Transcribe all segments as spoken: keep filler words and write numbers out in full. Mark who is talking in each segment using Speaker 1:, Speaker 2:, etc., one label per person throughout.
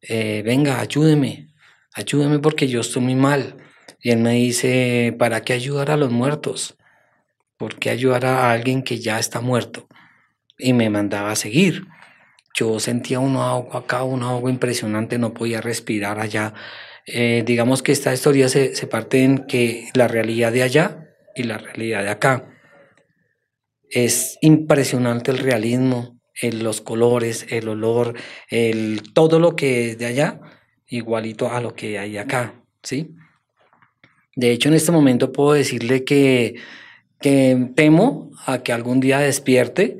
Speaker 1: eh, venga, ayúdeme, ayúdeme porque yo estoy muy mal. Y él me dice, ¿para qué ayudar a los muertos? ¿Por qué ayudar a alguien que ya está muerto? Y me mandaba a seguir. Yo sentía un ahogo acá, un ahogo impresionante, no podía respirar allá. Eh, digamos que esta historia se, se parte en que la realidad de allá y la realidad de acá. Es impresionante el realismo, el- los colores, el olor, el, todo lo que es de allá, igualito a lo que hay acá, ¿sí? De hecho, en este momento puedo decirle que, que temo a que algún día despierte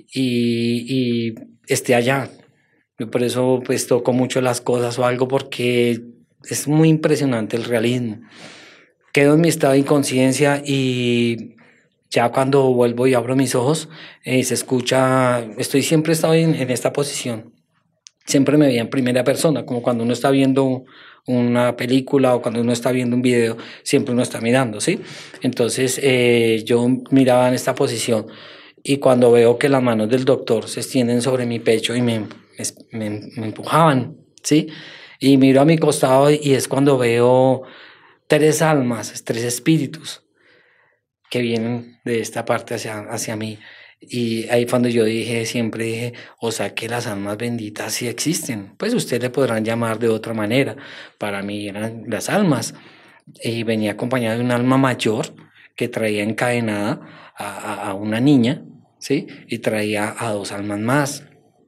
Speaker 1: y, y esté allá. Yo por eso pues toco mucho las cosas o algo porque es muy impresionante el realismo. Quedo en mi estado de inconsciencia y ya cuando vuelvo y abro mis ojos, eh, se escucha, estoy siempre he estado en, en esta posición, siempre me veía en primera persona, como cuando uno está viendo una película o cuando uno está viendo un video, siempre uno está mirando, ¿sí? Entonces eh, yo miraba en esta posición y cuando veo que las manos del doctor se extienden sobre mi pecho y me, me, me empujaban, ¿sí? Y miro a mi costado y es cuando veo tres almas, tres espíritus que vienen de esta parte hacia, hacia mí. Y ahí cuando yo dije, siempre dije, o sea que las almas benditas sí existen. Pues ustedes le podrán llamar de otra manera. Para mí eran las almas. Y venía acompañada de un alma mayor que traía encadenada a, a, a una niña, ¿sí? Y traía a dos almas más.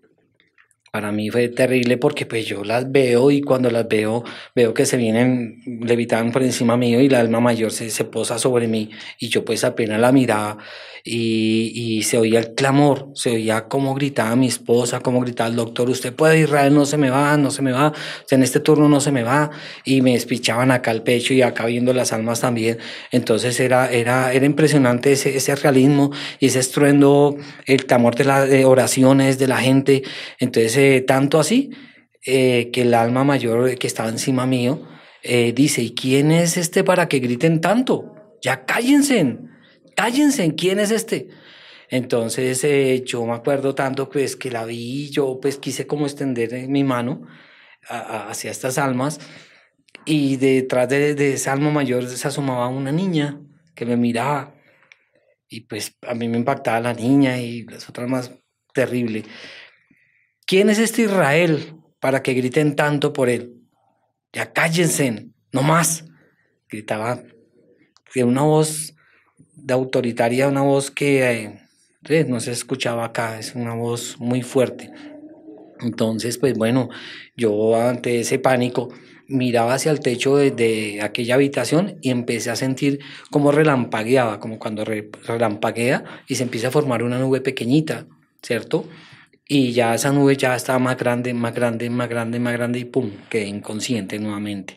Speaker 1: Para mí fue terrible porque pues yo las veo y cuando las veo, veo que se vienen, levitaban por encima mío y la alma mayor se, se posa sobre mí y yo pues apenas la miraba y, y se oía el clamor, se oía cómo gritaba mi esposa, cómo gritaba el doctor, usted puede Israel, no se me va, no se me va, o sea, en este turno no se me va y me despichaban acá el pecho y acá viendo las almas también, entonces era, era, era impresionante ese, ese realismo y ese estruendo, el clamor de las oraciones de la gente, entonces eh, tanto así eh, que el alma mayor que estaba encima mío eh, dice, ¿y quién es este para que griten tanto? Ya cállense, cállense, ¿quién es este? Entonces eh, yo me acuerdo tanto pues que la vi y yo pues quise como extender eh, mi mano a, a, hacia estas almas y detrás de, de esa alma mayor se asomaba una niña que me miraba y pues a mí me impactaba la niña y las otras más terrible. ¿Quién es este Israel para que griten tanto por él? Ya cállense, no más. Gritaba de una voz de autoritaria, una voz que eh, no se escuchaba acá, es una voz muy fuerte. Entonces, pues bueno, yo ante ese pánico miraba hacia el techo de, de aquella habitación y empecé a sentir como relampagueaba, como cuando re, relampaguea y se empieza a formar una nube pequeñita, ¿cierto? Y ya esa nube ya estaba más grande, más grande, más grande, más grande y pum, quedé inconsciente nuevamente.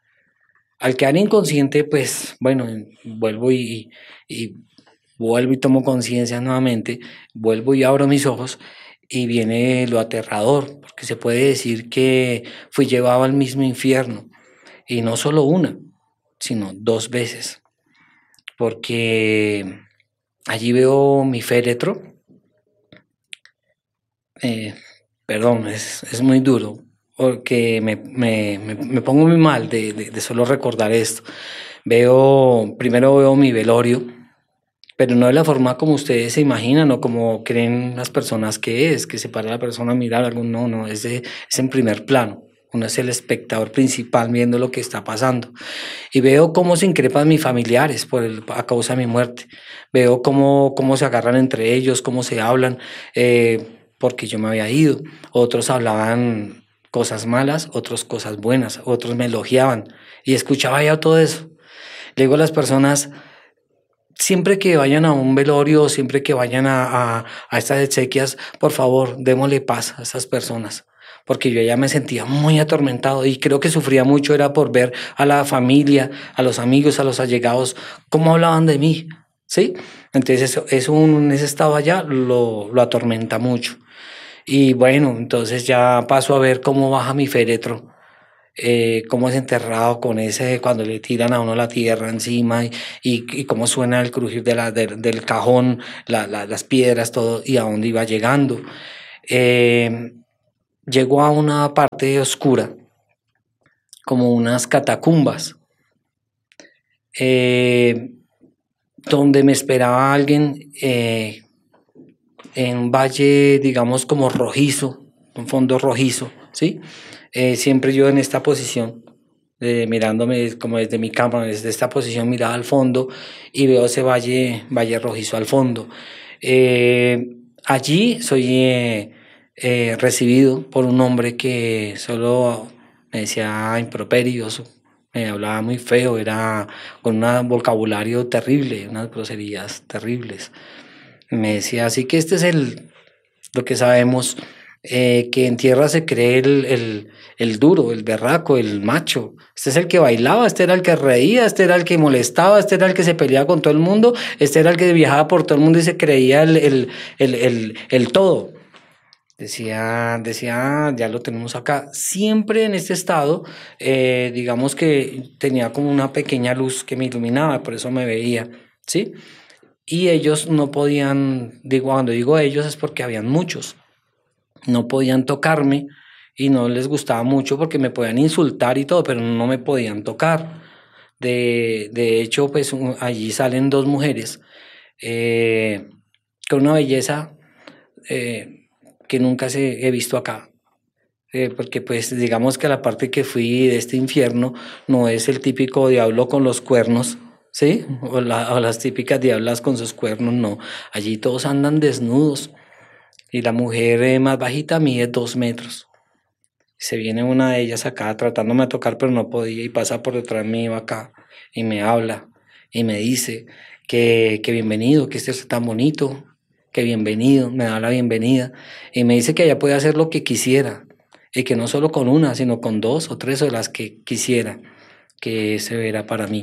Speaker 1: Al quedar inconsciente, pues bueno, vuelvo y, y vuelvo y tomo conciencia nuevamente, vuelvo y abro mis ojos y viene lo aterrador, porque se puede decir que fui llevado al mismo infierno y no solo una, sino dos veces, porque allí veo mi féretro. Eh, perdón, es, es muy duro, porque me, me, me, me pongo muy mal de, de, de solo recordar esto. Veo, primero veo mi velorio, pero no de la forma como ustedes se imaginan o como creen las personas que es, que se para la persona a mirar algo, no, no, es, de, es en primer plano. Uno es el espectador principal viendo lo que está pasando. Y veo cómo se increpan mis familiares por el, a causa de mi muerte. Veo cómo, cómo se agarran entre ellos, cómo se hablan, eh, porque yo me había ido. Otros hablaban cosas malas, otros cosas buenas, otros me elogiaban. Y escuchaba ya todo eso. Le digo a las personas, siempre que vayan a un velorio, siempre que vayan a, a, a estas exequias, por favor, démosle paz a estas personas, porque yo ya me sentía muy atormentado y creo que sufría mucho era por ver a la familia, a los amigos, a los allegados, cómo hablaban de mí, ¿sí? Entonces eso, eso uno en ese estado allá lo, lo atormenta mucho. Y bueno, entonces ya paso a ver cómo baja mi féretro, eh, cómo es enterrado con ese, cuando le tiran a uno la tierra encima y, y, y cómo suena el crujir de la, de, del cajón, la, la, las piedras, todo, y a dónde iba llegando. Eh, llego a una parte oscura, como unas catacumbas, eh, donde me esperaba alguien eh, en un valle, digamos, como rojizo, un fondo rojizo, ¿sí? Eh, siempre yo en esta posición, eh, mirándome como desde mi cámara, desde esta posición miraba al fondo y veo ese valle, valle rojizo al fondo. Eh, allí soy eh, eh, recibido por un hombre que solo me decía improperios, me hablaba muy feo, era con un vocabulario terrible, unas groserías terribles. Me decía, así que este es el, lo que sabemos, eh, que en tierra se cree el, el, el duro, el berraco, el macho. Este es el que bailaba, este era el que reía, este era el que molestaba, este era el que se peleaba con todo el mundo, este era el que viajaba por todo el mundo y se creía el, el, el, el, el todo. Decía, decía, "Ah, ya lo tenemos acá". Siempre en este estado, eh, digamos que tenía como una pequeña luz que me iluminaba, por eso me veía, ¿sí? Y ellos no podían, digo, cuando digo ellos es porque habían muchos, no podían tocarme y no les gustaba mucho porque me podían insultar y todo, pero no me podían tocar. De, de hecho, pues un- allí salen dos mujeres eh, con una belleza eh, que nunca se he visto acá. Eh, porque pues digamos que la parte que fui de este infierno no es el típico diablo con los cuernos, ¿sí? O, la- o las típicas diablas con sus cuernos, no. Allí todos andan desnudos y la mujer eh, más bajita mide dos metros. Se viene una de ellas acá tratándome de tocar, pero no podía y pasa por detrás mío acá y me habla y me dice que, que bienvenido, que este es tan bonito, que bienvenido, me da la bienvenida y me dice que ella puede hacer lo que quisiera y que no solo con una, sino con dos o tres o las que quisiera, que ese era para mí.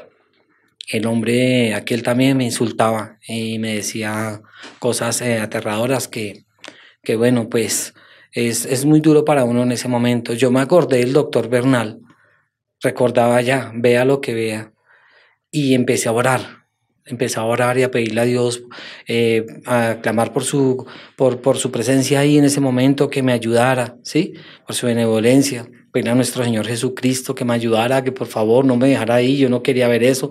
Speaker 1: El hombre aquel también me insultaba y me decía cosas eh, aterradoras que que bueno, pues es, es muy duro para uno en ese momento. Yo me acordé del doctor Bernal, recordaba ya, vea lo que vea, y empecé a orar. Empecé a orar y a pedirle a Dios, eh, a clamar por su, por, por su presencia ahí en ese momento, que me ayudara, ¿sí? Por su benevolencia. Pedirle a nuestro Señor Jesucristo que me ayudara, que por favor no me dejara ahí, yo no quería ver eso.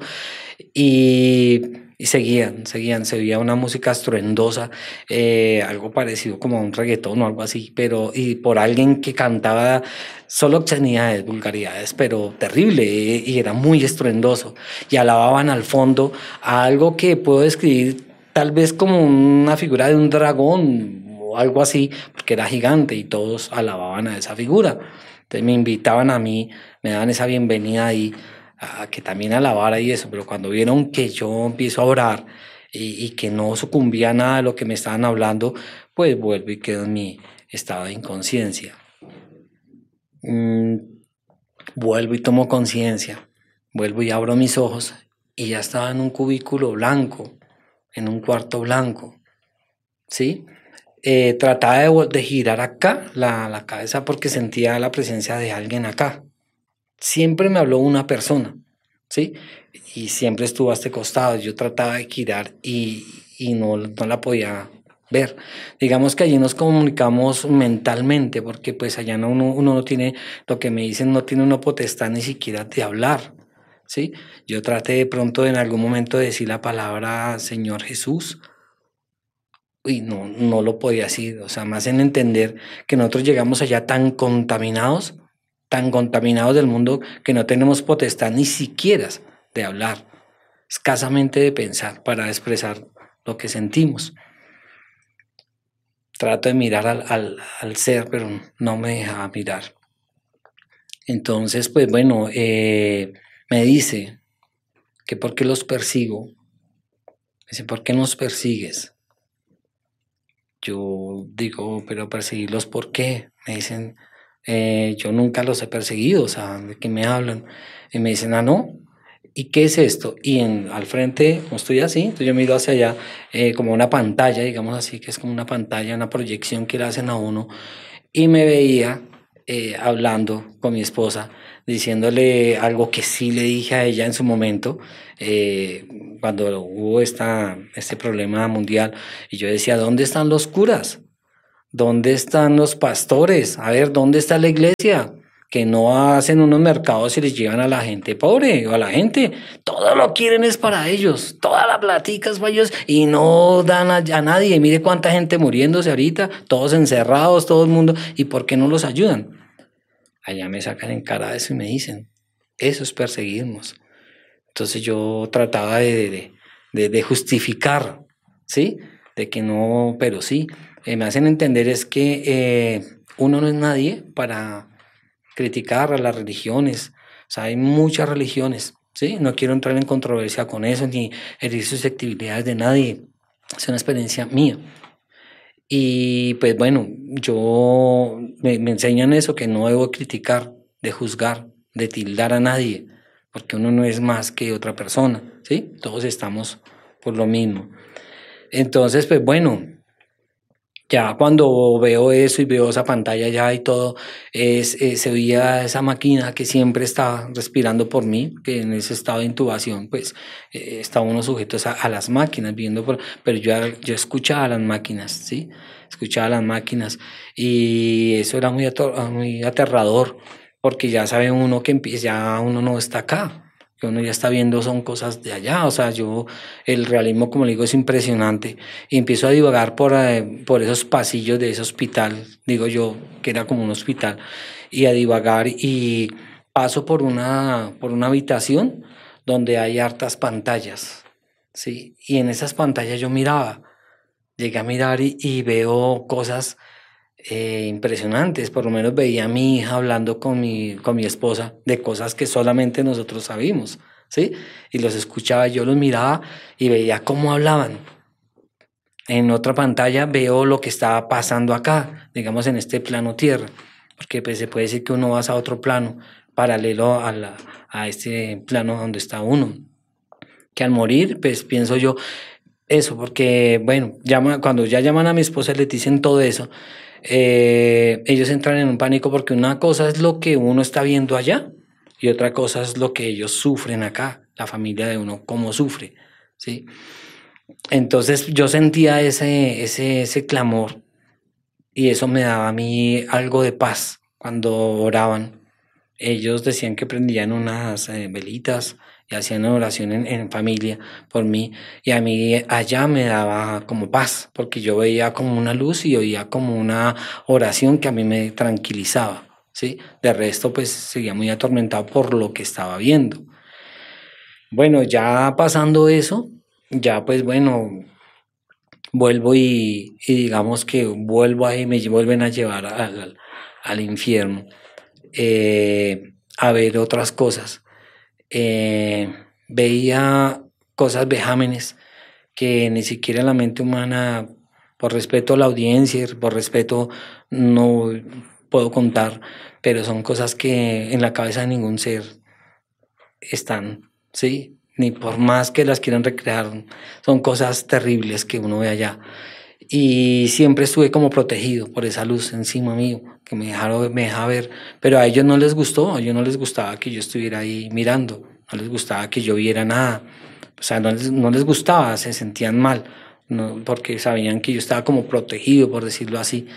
Speaker 1: Y, y seguían, seguían, se veía una música estruendosa, eh, algo parecido como a un reggaetón o algo así, pero y por alguien que cantaba solo obscenidades, vulgaridades, pero terrible, eh, y era muy estruendoso. Y alababan al fondo a algo que puedo describir tal vez como una figura de un dragón o algo así, porque era gigante y todos alababan a esa figura. Entonces me invitaban a mí, me daban esa bienvenida ahí a que también alabara y eso, pero cuando vieron que yo empiezo a orar y, y que no sucumbía a nada de lo que me estaban hablando, pues vuelvo y quedo en mi estado de inconsciencia. Mm, vuelvo y tomo conciencia, vuelvo y abro mis ojos y ya estaba en un cubículo blanco, en un cuarto blanco, ¿sí? Eh, trataba de, vol- de girar acá la, la cabeza porque sentía la presencia de alguien acá. Siempre me habló una persona, ¿sí? Y siempre estuvo a este costado. Yo trataba de girar y, y no, no la podía ver. Digamos que allí nos comunicamos mentalmente, porque pues allá no, uno, uno no tiene, lo que me dicen, no tiene una potestad ni siquiera de hablar, ¿sí? Yo traté de pronto en algún momento de decir la palabra Señor Jesús y no, no lo podía decir, o sea, más en entender que nosotros llegamos allá tan contaminados, tan contaminados del mundo, que no tenemos potestad ni siquiera de hablar, escasamente de pensar para expresar lo que sentimos. Trato de mirar al, al, al ser, pero no me deja mirar. Entonces, pues bueno, eh, me dice que por qué los persigo. Me dice, ¿por qué nos persigues? Yo digo, pero perseguirlos, ¿por qué? Me dicen, eh, yo nunca los he perseguido, o sea, ¿de qué me hablan? Y me dicen, ah, no, ¿y qué es esto? Y en, al frente, no estoy así, entonces yo miro hacia allá, eh, como una pantalla, digamos así, que es como una pantalla, una proyección que le hacen a uno, y me veía eh, hablando con mi esposa, diciéndole algo que sí le dije a ella en su momento, eh, cuando hubo esta, este problema mundial, y yo decía, ¿dónde están los curas? ¿Dónde están los pastores? A ver, ¿dónde está la iglesia? Que no hacen unos mercados y les llevan a la gente pobre o a la gente. Todo lo quieren es para ellos. Toda la platica es para ellos y no dan a, a nadie. Mire cuánta gente muriéndose ahorita, todos encerrados, todo el mundo. ¿Y por qué no los ayudan? Allá me sacan en cara de eso y me dicen, eso es perseguirnos. Entonces yo trataba de, de, de, de justificar, ¿sí? De que no, pero sí. Eh, me hacen entender es que eh, uno no es nadie para criticar a las religiones. O sea, hay muchas religiones, ¿sí? No quiero entrar en controversia con eso ni herir susceptibilidades de nadie. Es una experiencia mía. Y pues bueno, yo me, me enseñan eso, que no debo criticar, de juzgar, de tildar a nadie, porque uno no es más que otra persona, ¿sí? Todos estamos por lo mismo. Entonces, pues bueno, ya cuando veo eso y veo esa pantalla ya y todo, es, eh, se veía esa máquina que siempre está respirando por mí, que en ese estado de intubación, pues eh, está uno sujeto a, a las máquinas, viendo por, pero yo, yo escuchaba las máquinas, ¿sí? Escuchaba las máquinas y eso era muy, ator, muy aterrador, porque ya sabe uno que empieza, ya uno no está acá. Que uno ya está viendo son cosas de allá, o sea, yo, el realismo, como le digo, es impresionante, y empiezo a divagar por, eh, por esos pasillos de ese hospital, digo yo, que era como un hospital, y a divagar, y paso por una, por una habitación donde hay hartas pantallas, ¿sí? Y en esas pantallas yo miraba, llegué a mirar y, y veo cosas eh, impresionantes. Por lo menos veía a mi hija hablando con mi, con mi esposa de cosas que solamente nosotros sabíamos, ¿sí? Y los escuchaba, yo los miraba y veía cómo hablaban. En otra pantalla veo lo que estaba pasando acá, digamos en este plano tierra, porque pues se puede decir que uno va a otro plano paralelo a, la, a este plano donde está uno. Que al morir, pues pienso yo eso, porque bueno, llama, cuando ya llaman a mi esposa y le dicen todo eso, eh, ellos entran en un pánico, porque una cosa es lo que uno está viendo allá y otra cosa es lo que ellos sufren acá, la familia de uno, cómo sufre, ¿sí? Entonces yo sentía ese, ese, ese clamor, y eso me daba a mí algo de paz cuando oraban. Ellos decían que prendían unas eh, velitas y hacían oración en, en familia por mí, y a mí allá me daba como paz, porque yo veía como una luz y oía como una oración que a mí me tranquilizaba, ¿sí? De resto, pues seguía muy atormentado por lo que estaba viendo. Bueno, ya pasando eso, ya pues bueno, vuelvo y, y digamos que vuelvo ahí, me vuelven a llevar al, al, al infierno, eh, a ver otras cosas. Eh, veía cosas vejámenes que ni siquiera la mente humana, por respeto a la audiencia, por respeto, no puedo contar, pero son cosas que en la cabeza de ningún ser están, ¿sí? Ni por más que las quieran recrear, son cosas terribles que uno ve allá. Y siempre estuve como protegido por esa luz encima mío, que me dejaron, me dejaba ver, pero a ellos no les gustó, a ellos no les gustaba que yo estuviera ahí mirando, no les gustaba que yo viera nada, o sea, no les, no les gustaba, se sentían mal, no, porque sabían que yo estaba como protegido, por decirlo así.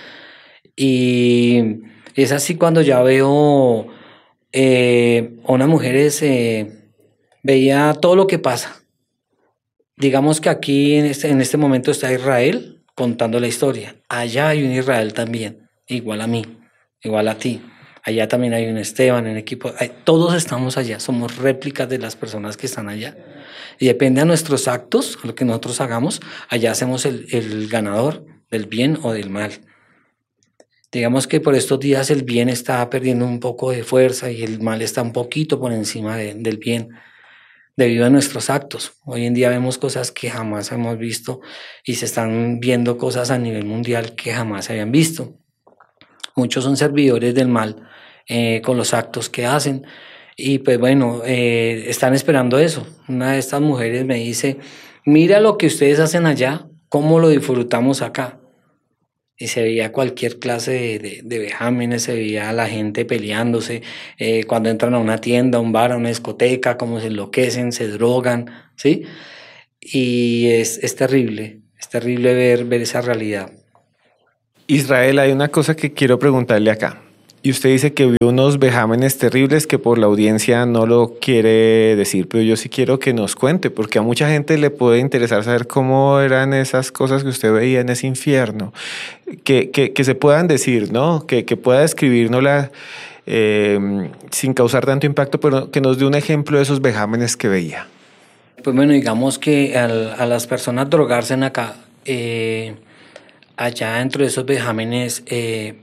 Speaker 1: Y es así cuando ya veo eh, a unas mujeres, eh, veía todo lo que pasa. Digamos que aquí en este, en este momento está Israel contando la historia. Allá hay un Israel también, igual a mí, igual a ti. Allá también hay un Esteban en equipo. Hay, todos estamos allá, somos réplicas de las personas que están allá. Y depende de nuestros actos, lo que nosotros hagamos, allá hacemos el, el ganador del bien o del mal. Digamos que por estos días el bien está perdiendo un poco de fuerza y el mal está un poquito por encima de, del bien, debido a nuestros actos. Hoy en día vemos cosas que jamás hemos visto, y se están viendo cosas a nivel mundial que jamás se habían visto. Muchos son servidores del mal eh, con los actos que hacen, y pues bueno, eh, están esperando eso. Una de estas mujeres me dice, mira lo que ustedes hacen allá, cómo lo disfrutamos acá. Y se veía cualquier clase de, de, de vejámenes, se veía a la gente peleándose, eh, cuando entran a una tienda, a un bar, a una discoteca, cómo se enloquecen, se drogan, ¿sí? Y es, es terrible, es terrible ver, ver esa realidad.
Speaker 2: Israel, hay una cosa que quiero preguntarle acá. Y usted dice que vio unos vejámenes terribles que por la audiencia no lo quiere decir, pero yo sí quiero que nos cuente, porque a mucha gente le puede interesar saber cómo eran esas cosas que usted veía en ese infierno. Que, que, que se puedan decir, ¿no? Que, que pueda describirnosla eh, sin causar tanto impacto, pero que nos dé un ejemplo de esos vejámenes que veía.
Speaker 1: Pues bueno, digamos que al, a las personas drogarse en acá, eh, allá dentro de esos vejámenes, eh,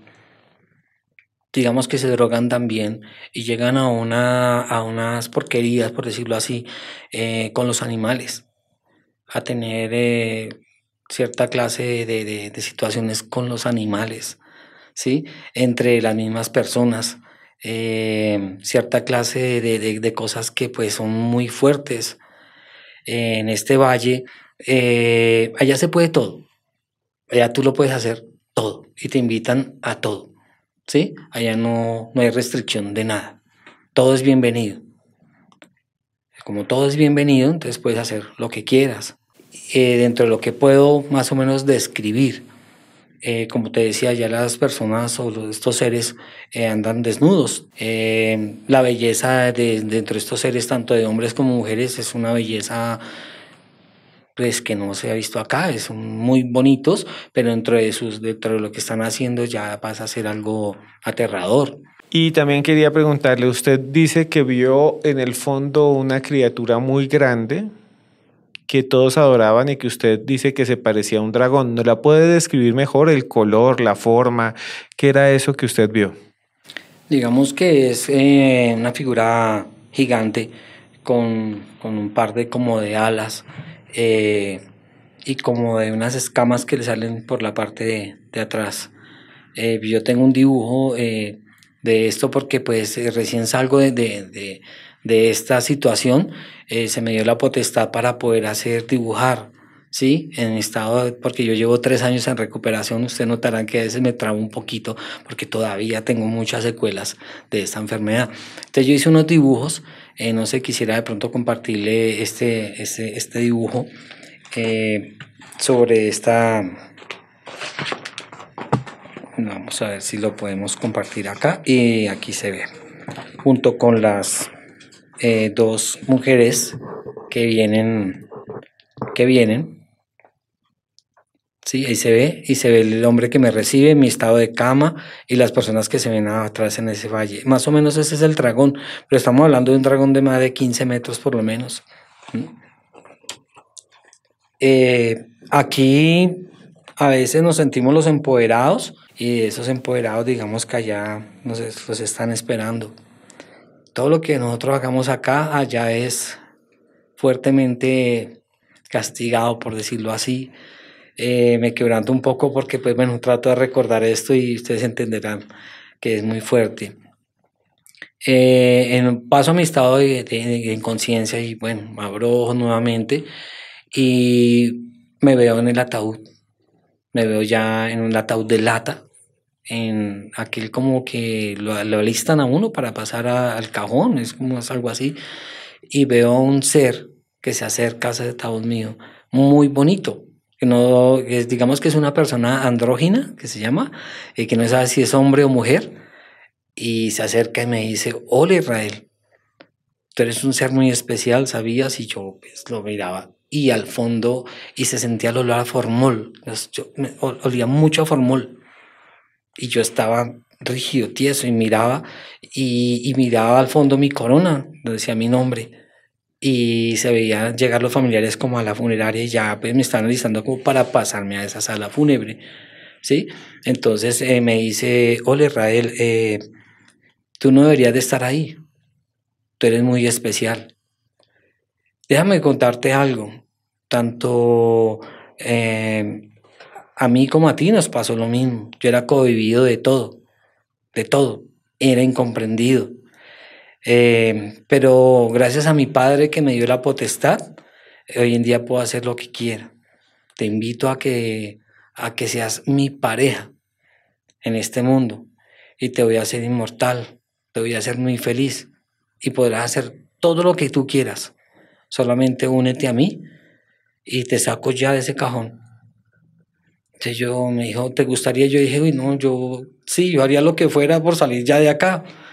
Speaker 1: digamos que se drogan también y llegan a, una, a unas porquerías, por decirlo así, eh, con los animales, a tener eh, cierta clase de, de, de situaciones con los animales, ¿sí? Entre las mismas personas, eh, cierta clase de, de, de cosas que pues son muy fuertes. Eh, en este valle, eh, allá se puede todo, allá tú lo puedes hacer todo y te invitan a todo, ¿sí? Allá no, no hay restricción de nada, todo es bienvenido. Como todo es bienvenido, entonces puedes hacer lo que quieras. Eh, dentro de lo que puedo más o menos describir, eh, como te decía, ya las personas o los, estos seres eh, andan desnudos. Eh, la belleza de, dentro de estos seres, tanto de hombres como mujeres, es una belleza pues que no se ha visto acá, son muy bonitos, pero dentro de sus, dentro de lo que están haciendo ya pasa a ser algo aterrador.
Speaker 2: Y también quería preguntarle, usted dice que vio en el fondo una criatura muy grande que todos adoraban y que usted dice que se parecía a un dragón. ¿No la puede describir mejor el color, la forma? ¿Qué era eso que usted vio?
Speaker 1: Digamos que es eh, una figura gigante con, con un par de como de alas eh, y como de unas escamas que le salen por la parte de, de atrás. Eh, yo tengo un dibujo eh, de esto porque pues eh, recién salgo de, de, de, de esta situación, eh, se me dio la potestad para poder hacer dibujar, ¿sí? En estado, de- porque yo llevo tres años en recuperación, ustedes notarán que a veces me trabo un poquito porque todavía tengo muchas secuelas de esta enfermedad. Entonces yo hice unos dibujos, eh, no sé, quisiera de pronto compartirle este, este, este dibujo eh, sobre esta. Vamos a ver si lo podemos compartir acá. Y aquí se ve. Junto con las eh, dos mujeres que vienen. Que vienen. Sí, ahí se ve. Y se ve el hombre que me recibe, mi estado de cama y las personas que se ven atrás en ese valle. Más o menos ese es el dragón. Pero estamos hablando de un dragón de más de quince metros por lo menos. Eh, aquí a veces nos sentimos los empoderados y esos empoderados digamos que allá nos, los están esperando. Todo lo que nosotros hagamos acá, allá es fuertemente castigado, por decirlo así. Eh, me quebranto un poco porque pues bueno, trato de recordar esto y ustedes entenderán que es muy fuerte. Eh, en, paso a mi estado de, de, de inconsciencia y bueno, abro ojos nuevamente y me veo en el ataúd. Me veo ya en un ataúd de lata, en aquel como que lo, lo alistan a uno para pasar a- al cajón, es como es algo así, y veo un ser que se acerca a ese ataúd mío, muy bonito, que no, es, digamos que es una persona andrógina, que se llama, y que no sabe si es hombre o mujer, y se acerca y me dice, hola Israel, tú eres un ser muy especial, ¿sabías? Y yo pues, lo miraba. Y al fondo, y se sentía el olor a formol. Pues, yo, me, olía mucho a formol. Y yo estaba rígido, tieso, y miraba, y, y miraba al fondo mi corona, donde decía mi nombre. Y se veían llegar los familiares como a la funeraria y ya pues me estaban listando como para pasarme a esa sala fúnebre, ¿sí? Entonces eh, me dice, hola Israel, eh, tú no deberías de estar ahí, tú eres muy especial. Déjame contarte algo. Tanto eh, a mí como a ti nos pasó lo mismo. Yo era cohibido de todo, de todo. Era incomprendido. Eh, pero gracias a mi padre que me dio la potestad, hoy en día puedo hacer lo que quiera. Te invito a que, a que seas mi pareja en este mundo y te voy a hacer inmortal, te voy a hacer muy feliz y podrás hacer todo lo que tú quieras. Solamente únete a mí y te saco ya de ese cajón. Entonces yo me dijo, ¿te gustaría? Yo dije, uy, no, yo sí, yo haría lo que fuera por salir ya de acá.